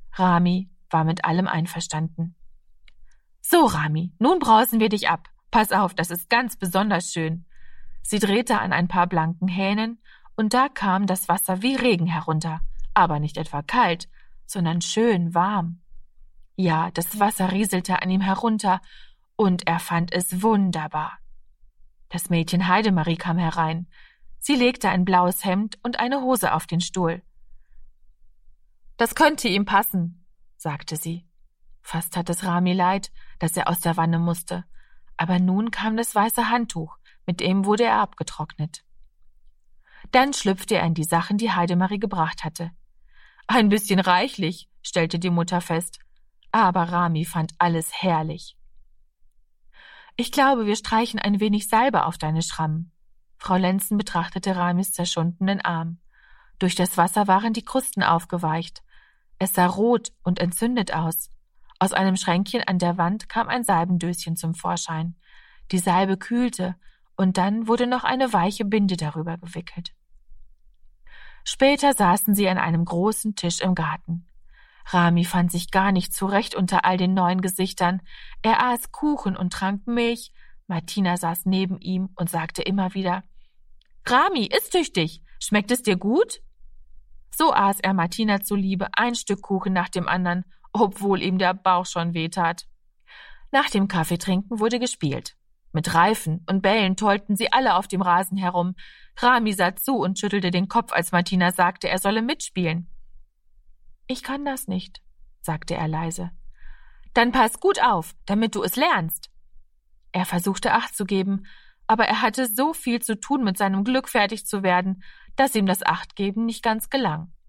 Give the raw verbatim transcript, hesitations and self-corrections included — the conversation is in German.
Rami war mit allem einverstanden. »So, Rami, nun brausen wir dich ab. Pass auf, das ist ganz besonders schön.« Sie drehte an ein paar blanken Hähnen, und da kam das Wasser wie Regen herunter, aber nicht etwa kalt, sondern schön warm. Ja, das Wasser rieselte an ihm herunter, und er fand es wunderbar. Das Mädchen Heidemarie kam herein. Sie legte ein blaues Hemd und eine Hose auf den Stuhl. »Das könnte ihm passen«, sagte sie. Fast tat es Rami leid, dass er aus der Wanne musste, aber nun kam das weiße Handtuch, mit dem wurde er abgetrocknet. Dann schlüpfte er in die Sachen, die Heidemarie gebracht hatte. »Ein bisschen reichlich«, stellte die Mutter fest, aber Rami fand alles herrlich. »Ich glaube, wir streichen ein wenig Salbe auf deine Schrammen.« Frau Lenzen betrachtete Ramis zerschundenen Arm. Durch das Wasser waren die Krusten aufgeweicht. Es sah rot und entzündet aus. Aus einem Schränkchen an der Wand kam ein Salbendöschen zum Vorschein. Die Salbe kühlte, und dann wurde noch eine weiche Binde darüber gewickelt. Später saßen sie an einem großen Tisch im Garten. Rami fand sich gar nicht zurecht unter all den neuen Gesichtern. Er aß Kuchen und trank Milch. Martina saß neben ihm und sagte immer wieder: »Rami, iss tüchtig. Schmeckt es dir gut?« So aß er Martina zuliebe ein Stück Kuchen nach dem anderen, obwohl ihm der Bauch schon wehtat. Nach dem Kaffeetrinken wurde gespielt. Mit Reifen und Bällen tollten sie alle auf dem Rasen herum. Rami sah zu und schüttelte den Kopf, als Martina sagte, er solle mitspielen. »Ich kann das nicht«, sagte er leise. »Dann pass gut auf, damit du es lernst.« Er versuchte Acht zu geben, aber er hatte so viel zu tun, mit seinem Glück fertig zu werden, dass ihm das Achtgeben nicht ganz gelang.